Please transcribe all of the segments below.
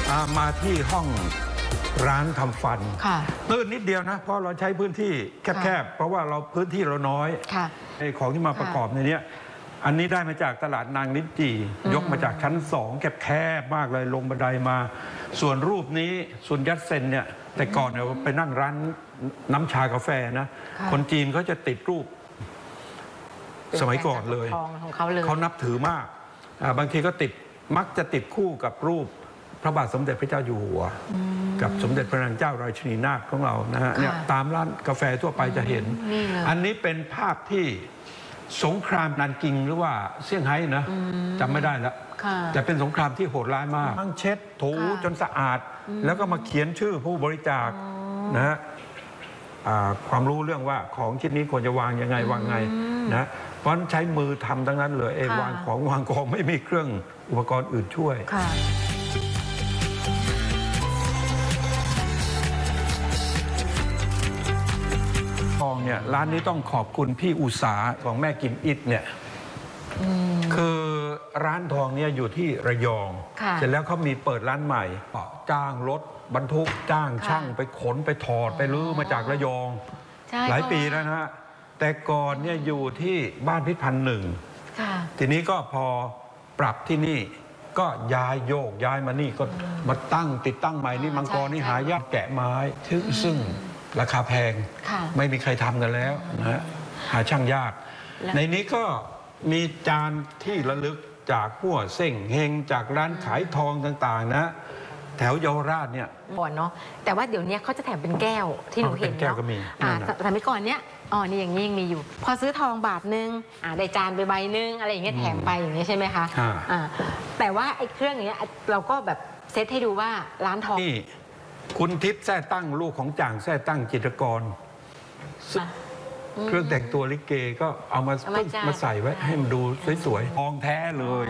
มาที่ห้องร้านทำฟันตื้นนิดเดียวนะเพราะเราใช้พื้นที่แคบๆเพราะว่าเราพื้นที่เราน้อยไอ้ของที่มาประกอบในนี้อันนี้ได้มาจากตลาดนางลิ้นจี่ยกมาจากชั้น2แคบๆมากเลยลงบันไดมาส่วนรูปนี้ซุนยัตเซนเนี่ยแต่ก่อนเนี่ยไปนั่งร้านน้ำชากาแฟนะคนจีนเขาจะติดรูปสมัยก่อนเลยเขานับถือมากบางทีก็มักจะติดคู่กับรูปพระบาทสมเด็จพระเจ้าอยู่หัวกับสมเด็จพระนางเจ้าราชินีนาถของเรานะฮะเนี่ยตามร้านกาแฟทั่วไปจะเห็นอันนี้เป็นภาพที่สงครามนันกิงหรือว่าเซี่ยงไฮ้นะจำไม่ได้แล้วแต่เป็นสงครามที่โหดร้ายมากทั้งเช็ดถูจนสะอาดแล้วก็มาเขียนชื่อผู้บริจาคนะฮะความรู้เรื่องว่าของชิ้นนี้ควรจะวางยังไงวางไงนะเพราะใช้มือทำทั้งนั้นเลยวางของวางของไม่มีเครื่องอุปกรณ์อื่นช่วยทองเนี่ยร้านนี้ต้องขอบคุณพี่อุษาของแม่กิมอิทเนี่ยคือร้านทองเนี่ยอยู่ที่ระยองเสร็จแล้วเขามีเปิดร้านใหม่จ้างรถบรรทุกจ้างช่างไปขนไปถอดไปลื้อมาจากระยองหลายปีแล้วนะฮะแต่ก่อนเนี่ยอยู่ที่บ้านพิพันธ์1ทีนี้ก็พอปรับที่นี่ก็ย้ายมานี่ก็มาติดตั้งใหม่นี่มังกรนี่หายากแกะไม้ซึ่งราคาแพงไม่มีใครทำกันแล้วนะฮะหาช่างยากในนี้ก็มีจานที่ระลึกจากพวกเส้งเฮงจากร้านขายทองต่างๆนะแถวเยาวราชเนี่ยก่อนเนาะแต่ว่าเดี๋ยวนี้เขาจะแถมเป็นแก้วที่หนูเห็นเนาะสมัยก่อนเนี้ยนี่อย่างนี้ยังมีอยู่พอซื้อทองบาทนึงได้จานไปใบนึงอะไรอย่างเงี้ยแถมไปอย่างเงี้ยใช่ไหมคะแต่ว่าไอ้เครื่องนี้เราก็แบบเซตให้ดูว่าร้านทองนี่คุณทิพย์แท้ตั้งลูกของจ่างแท้ตั้งจิตรกรเครื่องแต่งตัวลิเกก็เอามาใส่ไว้ให้มันดูสวยๆทองแท้เลย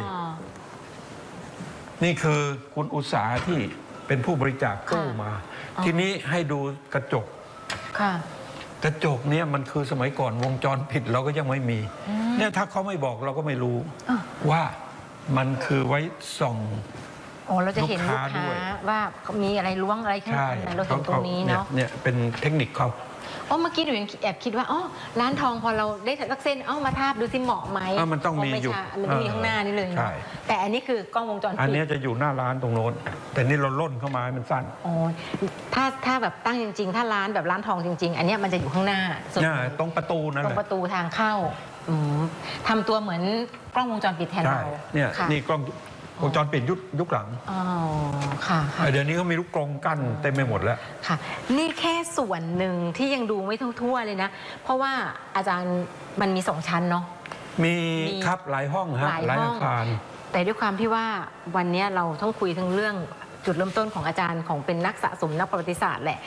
นี่คือคุณอุตสาหที่เป็นผู้บริจาคกู้มาทีนี้ให้ดูกระจกกระจกเนี่ยมันคือสมัยก่อนวงจรปิดเราก็ยังไม่มีเนี่ยถ้าเขาไม่บอกเราก็ไม่รู้ว่ามันคือไว้ส่องเราจะเห็นลูกค้าว่ามีอะไรล้วงอะไรข้างในเราเห็นตรงนี้เนาะเนี่ยเป็นเทคนิคเขาเมื่อกี้หนูยังแอบคิดว่าร้านทองพอเราได้สักเส้นมาทาบดูสิเหมาะไหมมันต้องมีอยู่มันต้องมีข้างหน้านี่เลยแต่อันนี้คือกล้องวงจรปิดอันนี้จะอยู่หน้าร้านตรงโน้นแต่นี่เราล่นเข้ามามันสั้นถ้าแบบตั้งจริงๆถ้าร้านแบบร้านทองจริงๆอันนี้มันจะอยู่ข้างหน้าตรงประตูนั่นแหละตรงประตูทางเข้าทำตัวเหมือนกล้องวงจรปิดแทนเราเนี่ยนี่กล้องวงจรปิดยุคหลังเดี๋ยวนี้เขามีลูกกรงกั้นเต็มไปหมดแล้วค่ะนี่แค่ส่วนหนึ่งที่ยังดูไม่ทั่วเลยนะเพราะว่าอาจารย์มันมี2 ชั้นเนาะมีครับหลายห้องฮะหลายอาคารแต่ด้วยความที่ว่าวันนี้เราต้องคุยทั้งเรื่องจุดเริ่มต้นของอาจารย์ของเป็นนักสะสมนักประวัติศาสตร์แหละ